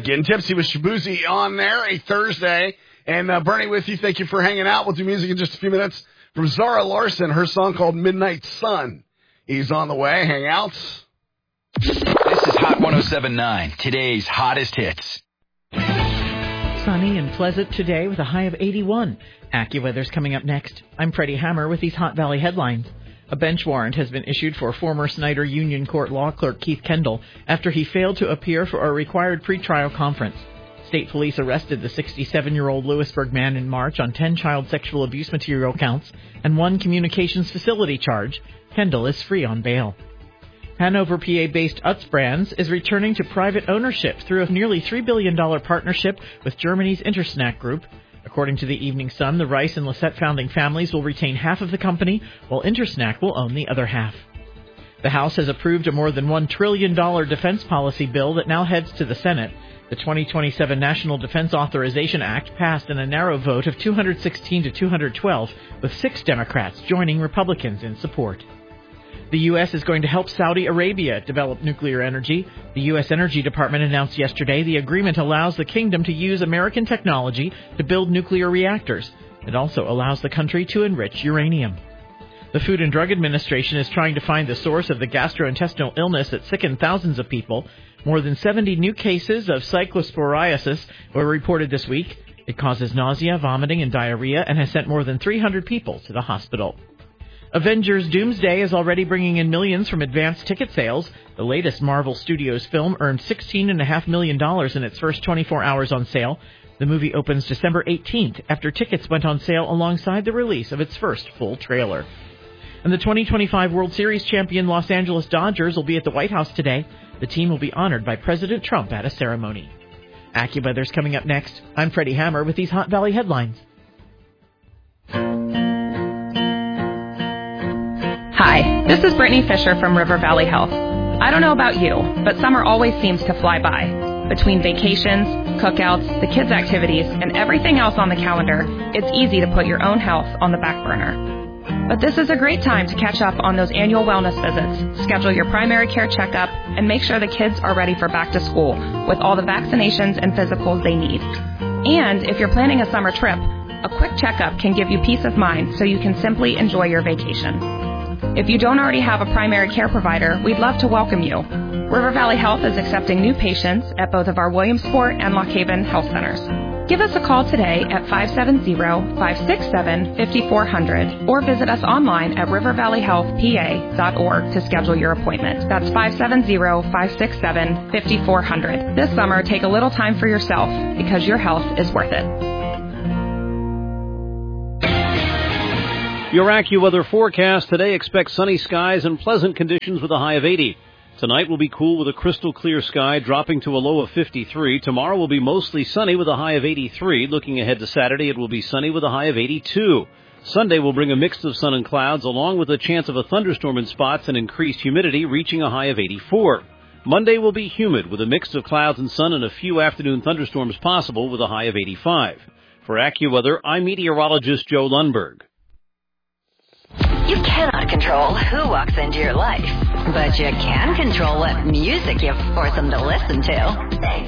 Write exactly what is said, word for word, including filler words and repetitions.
Getting Tipsy with Shabuzi on there, a Thursday. And uh, Bernie with you. Thank you for hanging out. We'll do music in just a few minutes from Zara Larson, her song called Midnight Sun. He's on the way. Hang out. This is Hot one oh seven point nine, today's hottest hits. Sunny and pleasant today with a high of eighty-one. AccuWeather's coming up next. I'm Freddie Hammer with these Hot Valley headlines. A bench warrant has been issued for former Snyder Union Court law clerk Keith Kendall after he failed to appear for a required pretrial conference. State police arrested the sixty-seven-year-old Lewisburg man in March on ten child sexual abuse material counts and one communications facility charge. Kendall is free on bail. Hanover, P A-based Utz Brands is returning to private ownership through a nearly three billion dollars partnership with Germany's Intersnack Group. According to the Evening Sun, the Rice and Lisette founding families will retain half of the company, while Intersnack will own the other half. The House has approved a more than one trillion dollars defense policy bill that now heads to the Senate. The twenty twenty-seven National Defense Authorization Act passed in a narrow vote of two hundred sixteen to two hundred twelve, with six Democrats joining Republicans in support. The U S is going to help Saudi Arabia develop nuclear energy. The U S Energy Department announced yesterday the agreement allows the kingdom to use American technology to build nuclear reactors. It also allows the country to enrich uranium. The Food and Drug Administration is trying to find the source of the gastrointestinal illness that sickened thousands of people. More than seventy new cases of cyclosporiasis were reported this week. It causes nausea, vomiting, and diarrhea and has sent more than three hundred people to the hospital. Avengers Doomsday is already bringing in millions from advanced ticket sales. The latest Marvel Studios film earned sixteen point five million dollars in its first twenty-four hours on sale. The movie opens December eighteenth after tickets went on sale alongside the release of its first full trailer. And the twenty twenty-five World Series champion Los Angeles Dodgers will be at the White House today. The team will be honored by President Trump at a ceremony. AccuWeather's coming up next. I'm Freddie Hammer with these Hot Valley headlines. Hi, this is Brittany Fisher from River Valley Health. I don't know about you, but summer always seems to fly by. Between vacations, cookouts, the kids' activities, and everything else on the calendar, it's easy to put your own health on the back burner. But this is a great time to catch up on those annual wellness visits, schedule your primary care checkup, and make sure the kids are ready for back to school with all the vaccinations and physicals they need. And if you're planning a summer trip, a quick checkup can give you peace of mind so you can simply enjoy your vacation. If you don't already have a primary care provider, we'd love to welcome you. River Valley Health is accepting new patients at both of our Williamsport and Lock Haven health centers. Give us a call today at five seven zero, five six seven, five four zero zero or visit us online at river valley health p a dot org to schedule your appointment. That's five seven zero, five six seven, five four zero zero. This summer, take a little time for yourself because your health is worth it. Your AccuWeather forecast today, expect sunny skies and pleasant conditions with a high of eighty. Tonight will be cool with a crystal clear sky dropping to a low of fifty-three. Tomorrow will be mostly sunny with a high of eighty-three. Looking ahead to Saturday, it will be sunny with a high of eighty-two. Sunday will bring a mix of sun and clouds along with a chance of a thunderstorm in spots and increased humidity reaching a high of eighty-four. Monday will be humid with a mix of clouds and sun and a few afternoon thunderstorms possible with a high of eighty-five. For AccuWeather, I'm meteorologist Joe Lundberg. You cannot control who walks into your life, but you can control what music you force them to listen to.